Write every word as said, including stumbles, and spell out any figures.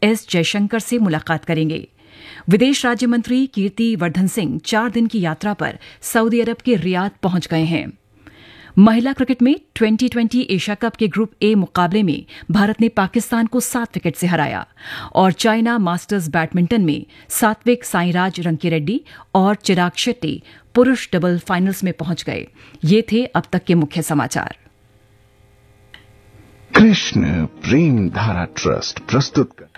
S Jaishankar से मुलाकात करेंगे। विदेश राज्य मंत्री कीर्ति वर्धन सिंह चार दिन की यात्रा पर सऊदी अरब के रियाद पहुंच गए हैं। महिला क्रिकेट में ट्वेंटी ट्वेंटी एशिया कप के ग्रुप ए मुकाबले में भारत ने पाकिस्तान को सात विकेट से हराया और चाइना मास्टर्स बैडमिंटन में सात्विक साईराज रंकीरेड्डी और चिराग शेट्टी पुरुष डबल फाइनल्स में पहुंच गए। ये थे अब तक के मुख्य समाचार। कृष्ण प्रेम धारा ट्रस्ट प्रस्तुत कर